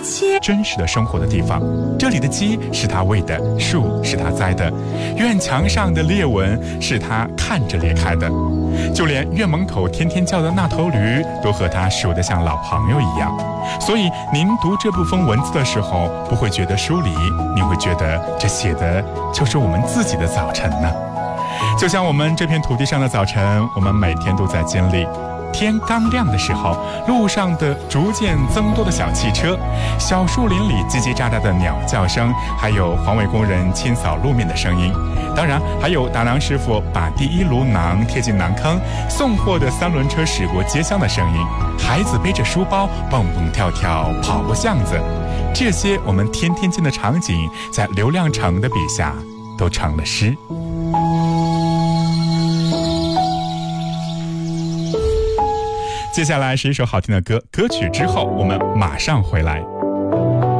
真实的生活的地方。这里的鸡是他喂的，树是他栽的，院墙上的裂纹是他看着裂开的，就连院门口天天叫的那头驴都和他熟得像老朋友一样。所以您读这部分文字的时候，不会觉得疏离，你会觉得这写的就是我们自己的早晨呢。就像我们这片土地上的早晨，我们每天都在经历。天刚亮的时候，路上的逐渐增多的小汽车，小树林里叽叽喳喳的鸟叫声，还有环卫工人清扫路面的声音，当然还有打粮师傅把第一炉馕贴进馕坑，送货的三轮车驶过街巷的声音，孩子背着书包蹦蹦跳跳跑过巷子。这些我们天天见的场景，在刘亮程的笔下都成了诗。接下来是一首好听的歌，歌曲之后我们马上回来。